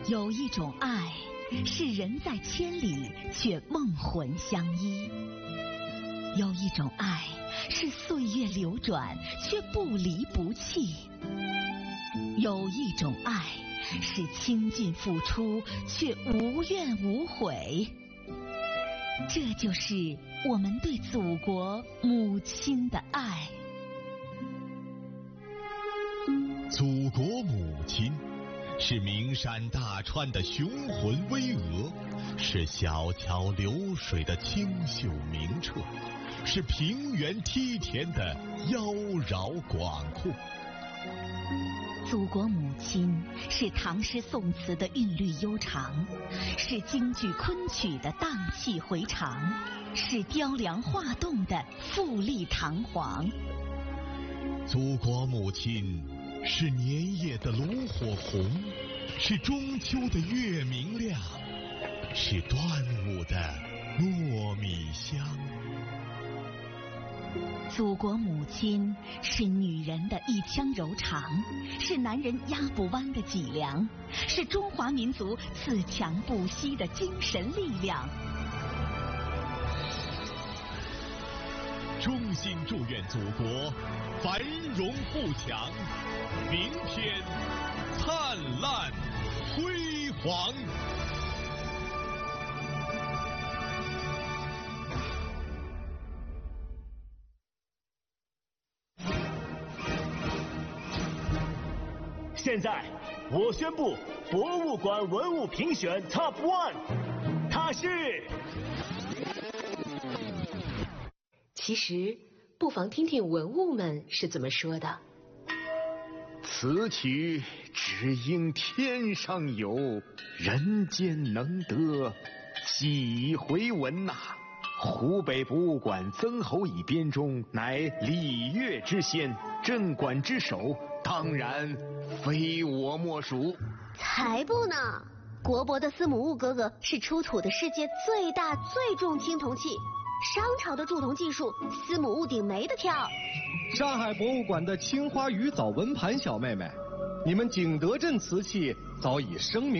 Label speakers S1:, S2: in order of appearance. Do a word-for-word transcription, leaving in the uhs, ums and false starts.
S1: 有一种爱，是人在千里却梦魂相依；有一种爱，是岁月流转却不离不弃；有一种爱，是倾尽付出却无怨无悔。这就是我们对祖国母亲的爱。
S2: 祖国母亲是名山大川的雄浑巍峨，是小桥流水的清秀明澈，是平原梯田的妖娆广阔。
S1: 祖国母亲是唐诗宋词的韵律悠长，是京剧昆曲的荡气回肠，是雕梁画栋的富丽堂皇。
S2: 祖国母亲是年夜的炉火红，是中秋的月明亮，是端午的糯米香。
S1: 祖国母亲是女人的一腔柔肠，是男人压不弯的脊梁，是中华民族自强不息的精神力量。
S2: 衷心祝愿祖国繁荣富强，明天灿烂辉煌。
S3: 现在我宣布博物馆文物评选 Top One， 它是。
S4: 其实不妨听听文物们是怎么说的。
S5: 此曲只应天上有，人间能得几回闻呐、啊！湖北博物馆曾侯乙编钟乃礼乐之先，镇馆之首，当然非我莫属。
S6: 才不呢！国博的司母戊哥哥是出土的世界最大最重青铜器，商朝的铸铜技术，司母戊顶没得挑。
S7: 上海博物馆的青花鱼藻纹盘小妹妹，你们景德镇瓷器早已声名